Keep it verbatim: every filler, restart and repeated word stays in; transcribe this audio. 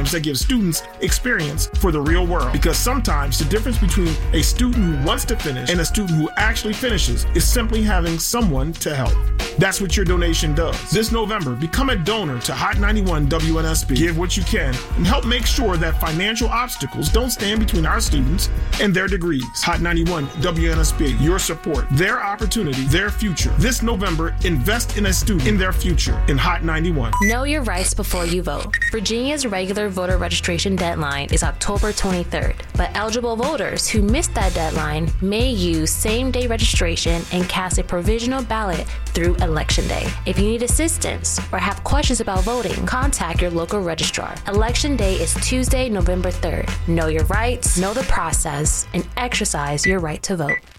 programs that give students experience for the real world. Because sometimes the difference between a student who wants to finish and a student who actually finishes is simply having someone to help. That's what your donation does. This November, become a donor to Hot ninety-one W N S P. Give what you can and help make sure that financial obstacles don't stand between our students and their degrees. Hot ninety-one W N S P, your support, their opportunity, their future. This November, invest in a student in their future in Hot ninety-one. Know your rights before you vote. Virginia's regular voter registration deadline is October twenty-third, but eligible voters who missed that deadline may use same-day registration and cast a provisional ballot through Election Day. If you need assistance or have questions about voting, contact your local registrar. Election Day is Tuesday, November third. Know your rights, know the process, and exercise your right to vote.